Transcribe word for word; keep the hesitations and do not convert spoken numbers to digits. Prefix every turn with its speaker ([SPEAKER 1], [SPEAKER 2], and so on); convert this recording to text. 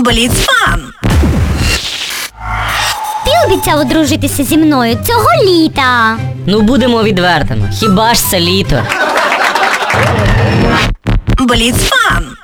[SPEAKER 1] Бліцфан!
[SPEAKER 2] Ти обіцяв одружитися зі мною цього літа.
[SPEAKER 3] Ну будемо відвертими, хіба ж це літо?
[SPEAKER 1] Бліцфан!